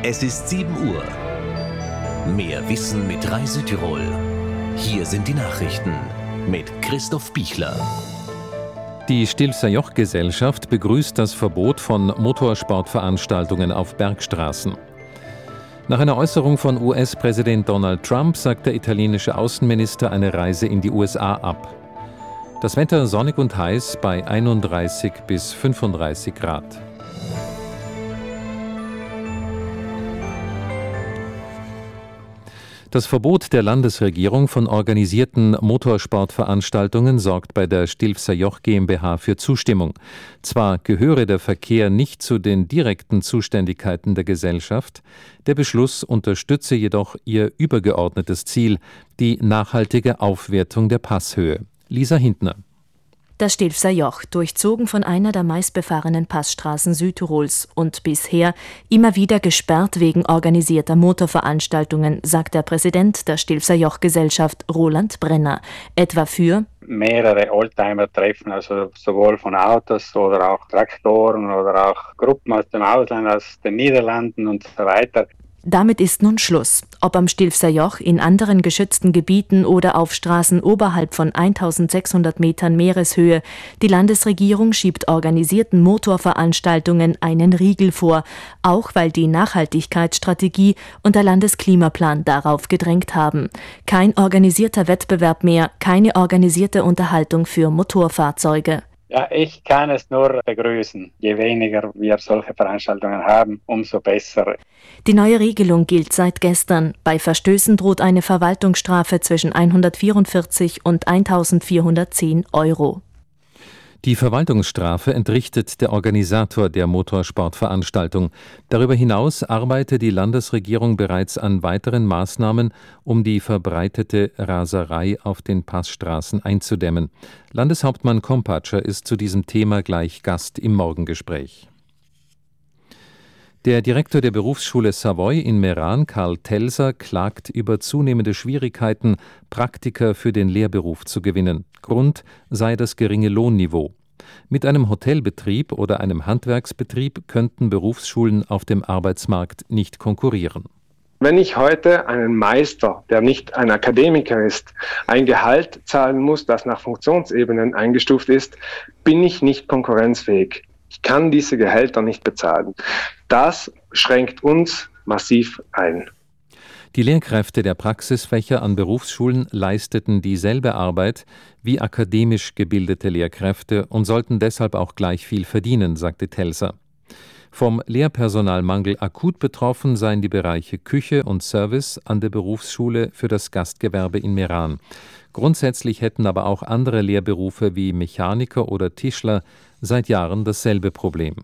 Es ist 7 Uhr. Mehr Wissen mit Reise Tirol. Hier sind die Nachrichten mit Christoph Bichler. Die Stilfser Joch-Gesellschaft begrüßt das Verbot von Motorsportveranstaltungen auf Bergstraßen. Nach einer Äußerung von US-Präsident Donald Trump sagt der italienische Außenminister eine Reise in die USA ab. Das Wetter sonnig und heiß bei 31 bis 35 Grad. Das Verbot der Landesregierung von organisierten Motorsportveranstaltungen sorgt bei der Stilfser Joch GmbH für Zustimmung. Zwar gehöre der Verkehr nicht zu den direkten Zuständigkeiten der Gesellschaft, der Beschluss unterstütze jedoch ihr übergeordnetes Ziel, die nachhaltige Aufwertung der Passhöhe. Lisa Hintner. Das Stilfser Joch, durchzogen von einer der meistbefahrenen Passstraßen Südtirols und bisher immer wieder gesperrt wegen organisierter Motorveranstaltungen, sagt der Präsident der Stilfser Joch-Gesellschaft Roland Brenner. Etwa für mehrere Oldtimer-Treffen, also sowohl von Autos oder auch Traktoren oder auch Gruppen aus dem Ausland, aus den Niederlanden und so weiter. Damit ist nun Schluss. Ob am Stilfser Joch, in anderen geschützten Gebieten oder auf Straßen oberhalb von 1600 Metern Meereshöhe, die Landesregierung schiebt organisierten Motorveranstaltungen einen Riegel vor, auch weil die Nachhaltigkeitsstrategie und der Landesklimaplan darauf gedrängt haben. Kein organisierter Wettbewerb mehr, keine organisierte Unterhaltung für Motorfahrzeuge. Ja, ich kann es nur begrüßen. Je weniger wir solche Veranstaltungen haben, umso besser. Die neue Regelung gilt seit gestern. Bei Verstößen droht eine Verwaltungsstrafe zwischen 144 und 1.410 €. Die Verwaltungsstrafe entrichtet der Organisator der Motorsportveranstaltung. Darüber hinaus arbeitet die Landesregierung bereits an weiteren Maßnahmen, um die verbreitete Raserei auf den Passstraßen einzudämmen. Landeshauptmann Kompatscher ist zu diesem Thema gleich Gast im Morgengespräch. Der Direktor der Berufsschule Savoy in Meran, Karl Telser, klagt über zunehmende Schwierigkeiten, Praktiker für den Lehrberuf zu gewinnen. Grund sei das geringe Lohnniveau. Mit einem Hotelbetrieb oder einem Handwerksbetrieb könnten Berufsschulen auf dem Arbeitsmarkt nicht konkurrieren. Wenn ich heute einen Meister, der nicht ein Akademiker ist, ein Gehalt zahlen muss, das nach Funktionsebenen eingestuft ist, bin ich nicht konkurrenzfähig. Ich kann diese Gehälter nicht bezahlen. Das schränkt uns massiv ein. Die Lehrkräfte der Praxisfächer an Berufsschulen leisteten dieselbe Arbeit wie akademisch gebildete Lehrkräfte und sollten deshalb auch gleich viel verdienen, sagte Telser. Vom Lehrpersonalmangel akut betroffen seien die Bereiche Küche und Service an der Berufsschule für das Gastgewerbe in Meran. Grundsätzlich hätten aber auch andere Lehrberufe wie Mechaniker oder Tischler seit Jahren dasselbe Problem.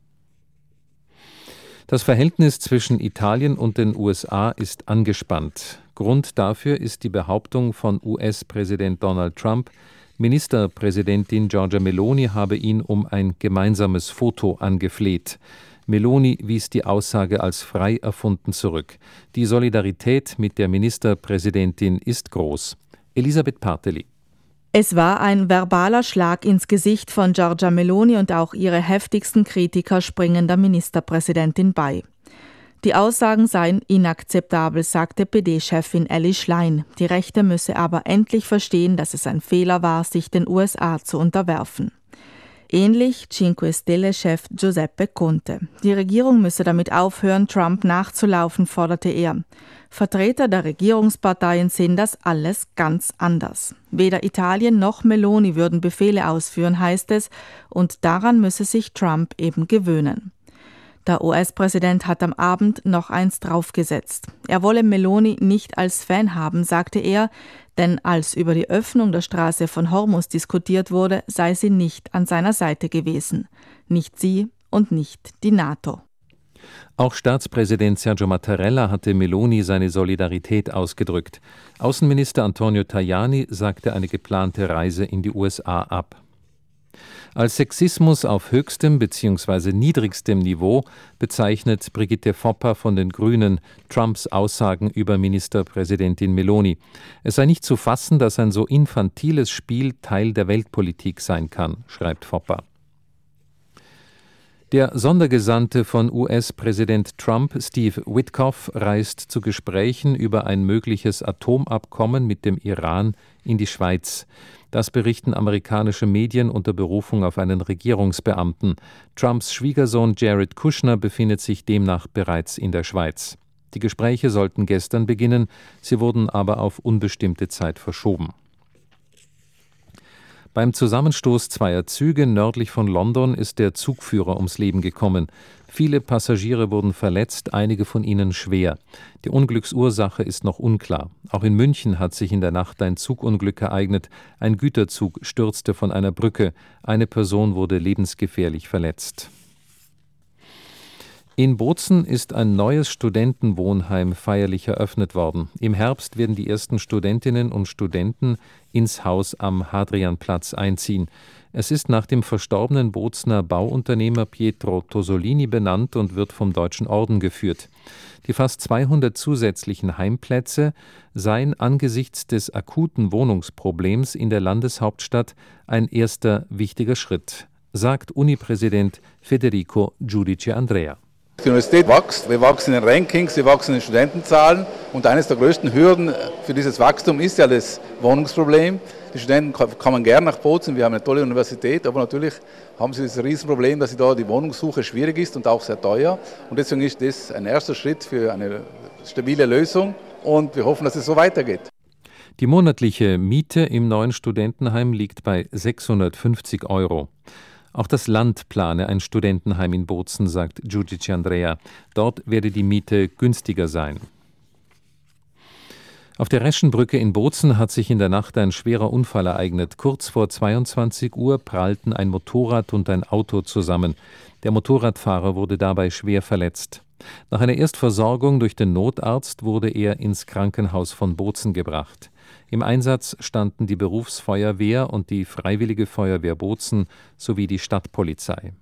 Das Verhältnis zwischen Italien und den USA ist angespannt. Grund dafür ist die Behauptung von US-Präsident Donald Trump, Ministerpräsidentin Giorgia Meloni habe ihn um ein gemeinsames Foto angefleht. Meloni wies die Aussage als frei erfunden zurück. Die Solidarität mit der Ministerpräsidentin ist groß. Elisabeth Parteli. Es war ein verbaler Schlag ins Gesicht von Giorgia Meloni und auch ihre heftigsten Kritiker springen der Ministerpräsidentin bei. Die Aussagen seien inakzeptabel, sagte PD-Chefin Elly Schlein. Die Rechte müsse aber endlich verstehen, dass es ein Fehler war, sich den USA zu unterwerfen. Ähnlich Cinque Stelle-Chef Giuseppe Conte. Die Regierung müsse damit aufhören, Trump nachzulaufen, forderte er. Vertreter der Regierungsparteien sehen das alles ganz anders. Weder Italien noch Meloni würden Befehle ausführen, heißt es, und daran müsse sich Trump eben gewöhnen. Der US-Präsident hat am Abend noch eins draufgesetzt. Er wolle Meloni nicht als Fan haben, sagte er, denn als über die Öffnung der Straße von Hormuz diskutiert wurde, sei sie nicht an seiner Seite gewesen. Nicht sie und nicht die NATO. Auch Staatspräsident Sergio Mattarella hatte Meloni seine Solidarität ausgedrückt. Außenminister Antonio Tajani sagte eine geplante Reise in die USA ab. Als Sexismus auf höchstem bzw. niedrigstem Niveau bezeichnet Brigitte Foppa von den Grünen Trumps Aussagen über Ministerpräsidentin Meloni. Es sei nicht zu fassen, dass ein so infantiles Spiel Teil der Weltpolitik sein kann, schreibt Foppa. Der Sondergesandte von US-Präsident Trump, Steve Witkoff, reist zu Gesprächen über ein mögliches Atomabkommen mit dem Iran in die Schweiz. Das berichten amerikanische Medien unter Berufung auf einen Regierungsbeamten. Trumps Schwiegersohn Jared Kushner befindet sich demnach bereits in der Schweiz. Die Gespräche sollten gestern beginnen, sie wurden aber auf unbestimmte Zeit verschoben. Beim Zusammenstoß zweier Züge nördlich von London ist der Zugführer ums Leben gekommen. Viele Passagiere wurden verletzt, einige von ihnen schwer. Die Unglücksursache ist noch unklar. Auch in München hat sich in der Nacht ein Zugunglück ereignet. Ein Güterzug stürzte von einer Brücke. Eine Person wurde lebensgefährlich verletzt. In Bozen ist ein neues Studentenwohnheim feierlich eröffnet worden. Im Herbst werden die ersten Studentinnen und Studenten ins Haus am Hadrianplatz einziehen. Es ist nach dem verstorbenen Bozener Bauunternehmer Pietro Tosolini benannt und wird vom Deutschen Orden geführt. Die fast 200 zusätzlichen Heimplätze seien angesichts des akuten Wohnungsproblems in der Landeshauptstadt ein erster wichtiger Schritt, sagt Uni-Präsident Federico Giudice Andrea. Die Universität wächst, wir wachsen in den Rankings, wir wachsen in den Studentenzahlen und eines der größten Hürden für dieses Wachstum ist ja das Wohnungsproblem. Die Studenten kommen gern nach Bozen, wir haben eine tolle Universität, aber natürlich haben sie das Riesenproblem, dass da die Wohnungssuche schwierig ist und auch sehr teuer. Und deswegen ist das ein erster Schritt für eine stabile Lösung und wir hoffen, dass es so weitergeht. Die monatliche Miete im neuen Studentenheim liegt bei 650 €. Auch das Land plane ein Studentenheim in Bozen, sagt Giudice Andrea. Dort werde die Miete günstiger sein. Auf der Reschenbrücke in Bozen hat sich in der Nacht ein schwerer Unfall ereignet. Kurz vor 22 Uhr prallten ein Motorrad und ein Auto zusammen. Der Motorradfahrer wurde dabei schwer verletzt. Nach einer Erstversorgung durch den Notarzt wurde er ins Krankenhaus von Bozen gebracht. Im Einsatz standen die Berufsfeuerwehr und die Freiwillige Feuerwehr Bozen sowie die Stadtpolizei.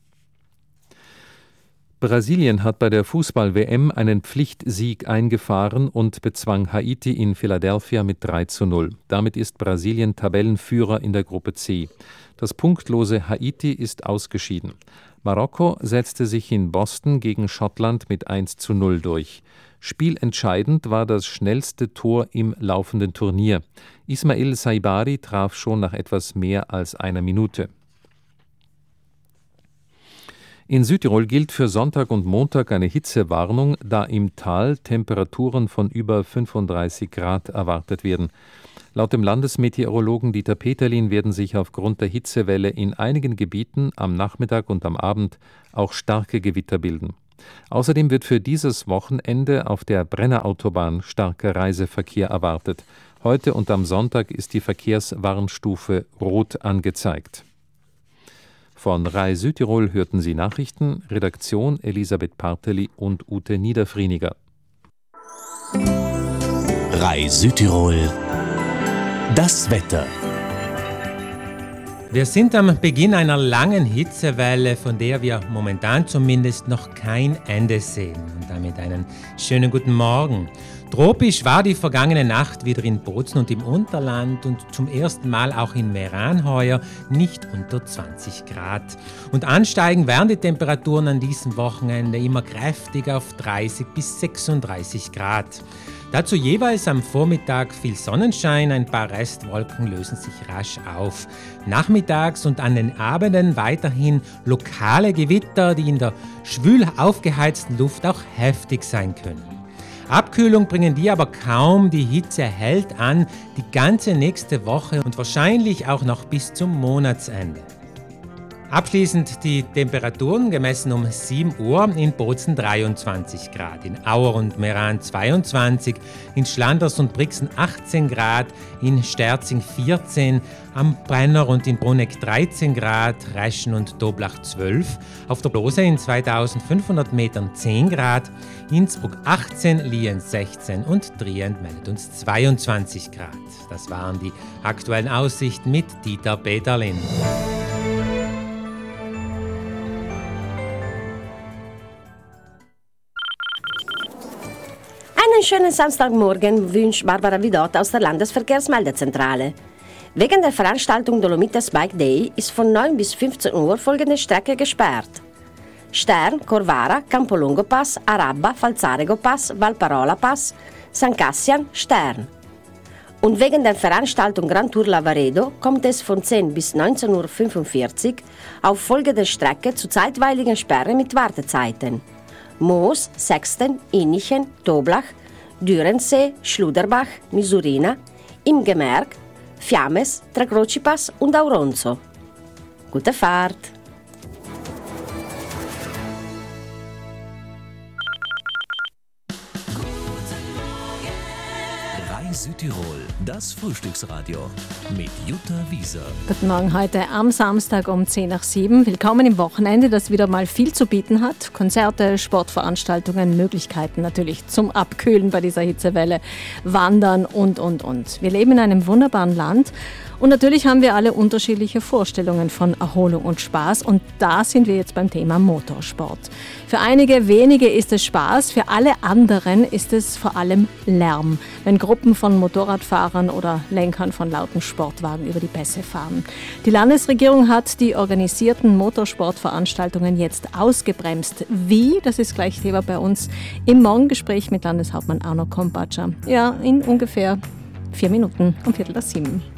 Brasilien hat bei der Fußball-WM einen Pflichtsieg eingefahren und bezwang Haiti in Philadelphia mit 3:0. Damit ist Brasilien Tabellenführer in der Gruppe C. Das punktlose Haiti ist ausgeschieden. Marokko setzte sich in Boston gegen Schottland mit 1:0 durch. Spielentscheidend war das schnellste Tor im laufenden Turnier. Ismail Saibari traf schon nach etwas mehr als einer Minute. In Südtirol gilt für Sonntag und Montag eine Hitzewarnung, da im Tal Temperaturen von über 35 Grad erwartet werden. Laut dem Landesmeteorologen Dieter Peterlin werden sich aufgrund der Hitzewelle in einigen Gebieten am Nachmittag und am Abend auch starke Gewitter bilden. Außerdem wird für dieses Wochenende auf der Brennerautobahn starker Reiseverkehr erwartet. Heute und am Sonntag ist die Verkehrswarnstufe Rot angezeigt. Von RAI Südtirol hörten Sie Nachrichten, Redaktion Elisabeth Parteli und Ute Niederfrieniger. RAI Südtirol, das Wetter. Wir sind am Beginn einer langen Hitzewelle, von der wir momentan zumindest noch kein Ende sehen. Und damit einen schönen guten Morgen. Tropisch war die vergangene Nacht wieder in Bozen und im Unterland und zum ersten Mal auch in Meran heuer nicht unter 20 Grad. Und ansteigen werden die Temperaturen an diesem Wochenende immer kräftig auf 30 bis 36 Grad. Dazu jeweils am Vormittag viel Sonnenschein, ein paar Restwolken lösen sich rasch auf. Nachmittags und an den Abenden weiterhin lokale Gewitter, die in der schwül aufgeheizten Luft auch heftig sein können. Abkühlung bringen die aber kaum, die Hitze hält an die ganze nächste Woche und wahrscheinlich auch noch bis zum Monatsende. Abschließend die Temperaturen gemessen um 7 Uhr in Bozen 23 Grad, in Auer und Meran 22, in Schlanders und Brixen 18 Grad, in Sterzing 14, am Brenner und in Bruneck 13 Grad, Reschen und Doblach 12, auf der Blose in 2500 Metern 10 Grad, Innsbruck 18, Lienz 16 und Trient meldet uns 22 Grad. Das waren die aktuellen Aussichten mit Dieter Peterlin. Einen schönen Samstagmorgen wünscht Barbara Vidot aus der Landesverkehrsmeldezentrale. Wegen der Veranstaltung Dolomites Bike Day ist von 9 bis 15 Uhr folgende Strecke gesperrt. Stern, Corvara, Campolongo Pass, Arabba, Falzarego Pass, Valparola Pass, San Cassian, Stern. Und wegen der Veranstaltung Grand Tour Lavaredo kommt es von 10 bis 19.45 Uhr auf folgende Strecke zu zeitweiligen Sperren mit Wartezeiten. Moos, Sexten, Innichen, Toblach, Dürensee, Schluderbach, Misurina, im Gemerk, Fiammes, Tre Croci Pass und Auronzo. Gute Fahrt! Südtirol, das Frühstücksradio mit Jutta Wieser. Guten Morgen, heute am Samstag um 6:10. Willkommen im Wochenende, das wieder mal viel zu bieten hat. Konzerte, Sportveranstaltungen, Möglichkeiten natürlich zum Abkühlen bei dieser Hitzewelle, Wandern und. Wir leben in einem wunderbaren Land. Und natürlich haben wir alle unterschiedliche Vorstellungen von Erholung und Spaß. Und da sind wir jetzt beim Thema Motorsport. Für einige wenige ist es Spaß, für alle anderen ist es vor allem Lärm, wenn Gruppen von Motorradfahrern oder Lenkern von lauten Sportwagen über die Pässe fahren. Die Landesregierung hat die organisierten Motorsportveranstaltungen jetzt ausgebremst. Wie? Das ist gleich Thema bei uns im Morgengespräch mit Landeshauptmann Arno Kompatscher. Ja, in ungefähr 4 Minuten um 6:15.